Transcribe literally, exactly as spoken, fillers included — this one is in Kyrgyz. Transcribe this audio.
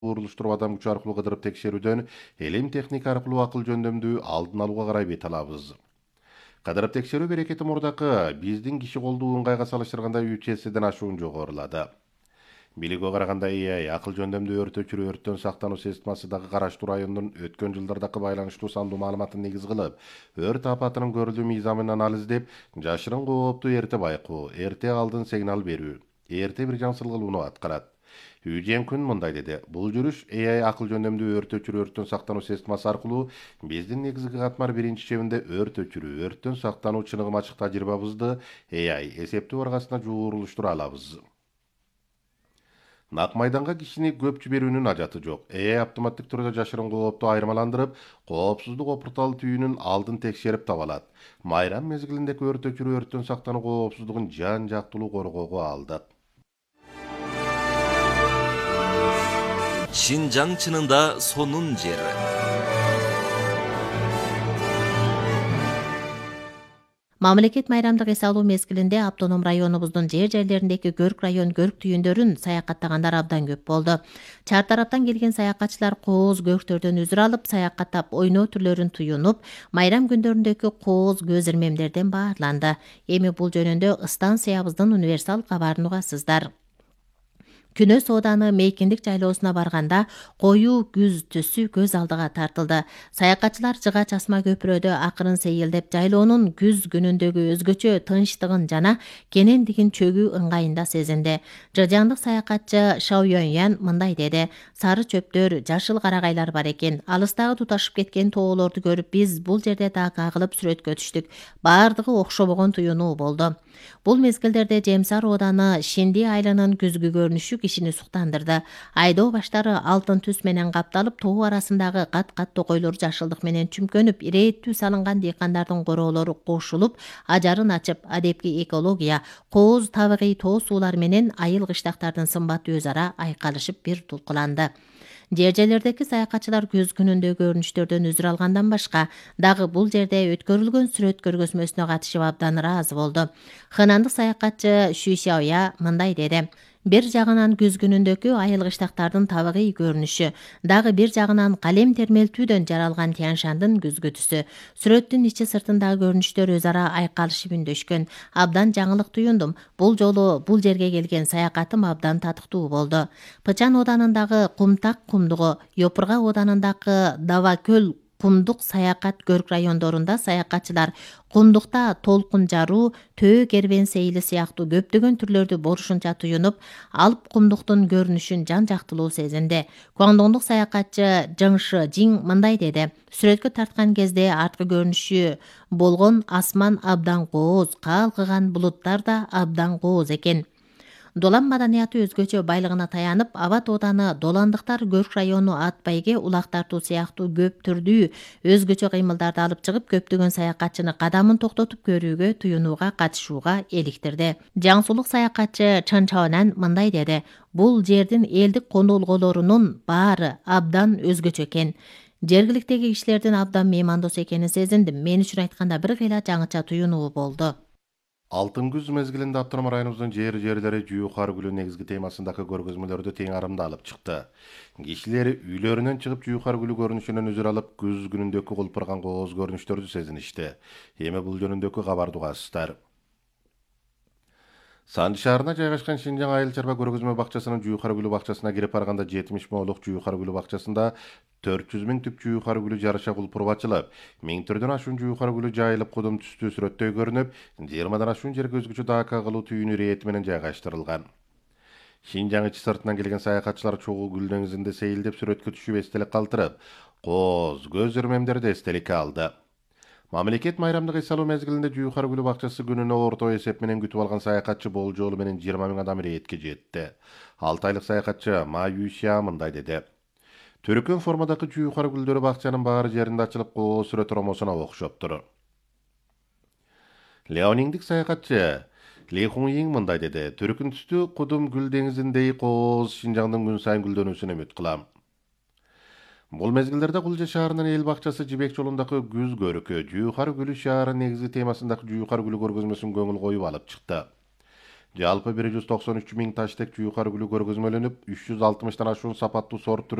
урулуштуруп адам күчү аркылуу кыдырып текшерүүдөн элим техника аркылуу акыл жөндөмдүү алдын алууга карай бет алабыз. Кыдырып текшерүү берекети мурдакы биздин киши колдуу ыңгайга салыштырганда үч эседен ашуун жогорулады. Билиге караганда A I акыл жөндөмдүү өрт өчүрүү өрттөн сактануу системасы дагы Караштуу районунун өткөн жылдардагы байланыштуу сандуу маалыматын негиз кылып, өрт апатынын көрүлүү мыйзамын анализдеп, жашырын коопту эрте байкоо, эрте алдын сигнал берүү, эрте бир жаңсыл кылууну аткарат. Үжен күн мындай деди. Бул жүрүш A I акыл жөндөмдүү өрт өчүрүү өрттөн сактануу системасы аркылуу биздин негизги катмар биринчи чебинде өрт өчүрүү, өрттөн сактануу чыныгы ачык тажрыйбабызды A I эсептөө баргасына жуурулуштура алабыз. Нак майданга кишини көп жиберүүнүн ажаты жок. A I автоматтык түрдө жашырын коопту айырмаландырып, коопсуздук опуртал түйүнүн алдын текшерип таба алат. Майрам мезгилиндеги өрт өчүрүү өрттөн сактануу коопсуздугун жан жактылуу коргоого алдык. Шинжаң чынында сонун жери. Мамлекет майрамдык эс алуу мезгилинде автоном районубуздун жер жерлериндеги көрк район көрк түйүндөрүн саякаттагандар абдан көп болду. Чар тараптан келген саякатчылар кооз көрктөрдөн үзүр алып, саякаттап ойноо түрлөрүн туюнуп, майрам күндөрүндөгү кооз көз ирмемдерден баарланды. Эми бул жөнүндө станциябыздын универсал кабарын угасыздар. Күнөө сооданы мейкиндик жайлоосуна барганда коюу күз түсү көз алдыга тартылды. Саякатчылар жыга часма көпүрөдө акырын сейилдеп, жайлоонун күз күнүндөгү өзгөчө тынчтыгын жана кенендигин чөгүү ыңгайында сезинди. Жыжандык саякатчы Шао Юаньян мындай деди. Сары чөптөр, жашыл карагайлар бар экен. Алыстагы туташып кеткен тоолорду көрүп, биз бул жерде да кагылып сүрөткө түштүк. Баардыгы окшобогон туюнуу болду. Бул мезгилдерде Жемсар ооданы Шинди айылынын күзгү көрүнүшү кишини суктандырды. Айдоо баштары алтын түс менен капталып, тоо арасындагы кат-кат токойлор жашылдык менен чүмкөнүп, ирээттүү салынган дыйкандардын короолору кошулуп, ажарын ачып, адепки экология, кооз табигый тоо суулар менен айыл кыштактардын сымбаты өз ара айкалышып бир тулкуланды. Жер жерлердеги саякатчылар күз күнүндөгү көрүнүштөрдөн үзүр алгандан башка дагы бул жерде өткөрүлгөн сүрөт көргөзмөсүнө катышып абдан ыраазы болду. Хынандык саякатчы Шүй Сяоя мындай деди. Бир жагынан күз күнүндөгү айыл кыштактардын табигый көрүнүшү, дагы бир жагынан калем термелтүүдөн жаралган Тяншандын күзгү түсү. Сүрөттүн ичи сыртындагы көрүнүштөр өз ара айкалышып үндөшкөн. Абдан жаңылык туюндум. Бул жолу бул жерге келген саякатым абдан татыктуу болду. Пычан оданындагы Кумтак кумдугу, Йопурга оданындагы Давакөл кумдук саякат көрк райондорунда саякатчылар кумдукта толкун жаруу, төө кербен сейили сыяктуу көптөгөн түрлөрдү борушунча туюнуп, алып кумдуктун көрүнүшүн жан жактылуу сезинди. Гуандоңдук саякатчы Жыңшы Жиң мындай деди. Сүрөткө тарткан кезде арткы көрүнүшү болгон асман абдан кооз, калкыган булуттар да абдан кооз экен. Долан маданияты өзгөчө байлыгына таянып, Абат ооданы Доландыктар көрк району ат байге, улак тартуу сыяктуу көп түрдүү өзгөчө кыймылдарды алып чыгып, көптөгөн саякатчыны кадамын токтотуп көрүүгө, туюнууга, катышууга эликтирди. Жаңсулук саякатчы Чын Чаонан мындай деди. Бул жердин элдик конулголорунун баары абдан өзгөчө экен. Жергиликтеги кишилердин абдан меймандос экенин сезиндим. Мен үчүн айтканда бир кыйла жаңыча туюнуу болду. Алтын күз мезгилинде автоном районубуздун жер жерлери жүү кар күлүү негизги темасындагы көргөзмөлөрдү тең арымда алып чыкты. Кишилер үйлөрүнөн чыгып жүү кар күлүү көрүнүшүнөн үзүр алып, күз күнүндөгү кулпурган кооз көрүнүштөрдү сезиништи. Эми бул жөнүндөгү кабарды угасыздар. Санды шаарына жайгашкан Шинжаң айыл чарба көргөзмө бакчасынын жүү кар күлүү бакчасына кирип барганда жетимиш моолук жүү кар күлүү бакчасында төрт жүз миң түп жүү кар күлүү жарыша кулпуруп ачылып, миң түрдөн ашуун жүү кар күлүү жайылып кудум түстүү сүрөттөй көрүнүп, жыйырмадан ашуун жерге өзгөчө дака кылуу түйүнү ирети менен жайгаштырылган. Шинжаң ичи сыртынан келген саякатчылар чогуу гүл деңизинде сейилдеп сүрөткө түшүп эстелик калтырып, кооз көз ирмемдерди эстеликке алды. Мамлекет майрамдык эс алуу мезгилинде жүү кар күлүү бакчасы күнүнө орто эсеп менен күтүп алган саякатчы бул жолу менен жыйырма миң адам иретке жетти. алты айлык саякатчы Ма Юйся мындай деди. Төрөкөн формадагы жүү кар гүлдөрү бакчанын баары жеринде ачылып, кооз сүрөт ромосуна окшоптур. Леониңдик саякатчы Ли Хунйиң мындай деди. Төрөкөн түстүү кудум гүл деңизиндей кооз Шинжаңдын күн сайын гүлдөнүүсүн үмүт кылам. Бул мезгилдерде Кулжа шаарынын эл бакчасы Жибек жолундагы күз көрүкү жүү кар күлүү шаары негизги темасындагы жүү кар күлүү көргөзмөсүн көңүл коюп алып чыкты. Жалпы bir жүз токсон үч миң таштек жуйкар гүлү көргөзмөлөнүп, үч жүз алтымыштан ашуун сапаттуу сорт түрү